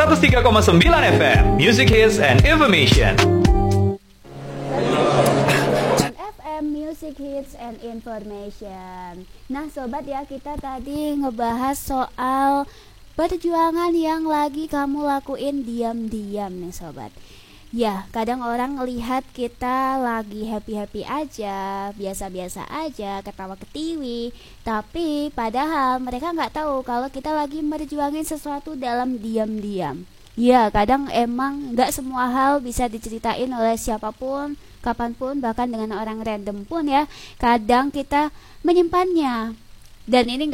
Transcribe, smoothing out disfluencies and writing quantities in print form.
103,9 FM Music Hits and Information. FM Music Hits and Information. Nah sobat ya, kita tadi ngebahas soal perjuangan yang lagi kamu lakuin diam-diam nih sobat. Ya, kadang orang ngelihat kita lagi happy-happy aja, biasa-biasa aja, ketawa-ketiwi, tapi padahal mereka nggak tahu kalau kita lagi merjuangin sesuatu dalam diam-diam. Ya, kadang emang nggak semua hal bisa diceritain oleh siapapun, kapanpun, bahkan dengan orang random pun ya. Kadang kita menyimpannya. Dan ini